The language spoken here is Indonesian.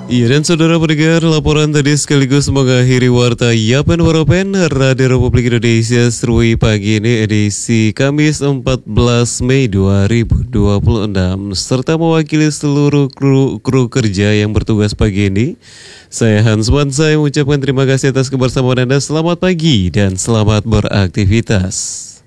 Iya dan saudara pendengar, laporan tadi sekaligus mengakhiri warta Yapen Waropen Radio Republik Indonesia Serui pagi ini edisi Kamis 14 Mei 2026 serta mewakili seluruh kru kerja yang bertugas pagi ini. Saya Hans Wansai mengucapkan terima kasih atas kebersamaan Anda. Selamat pagi dan selamat beraktivitas.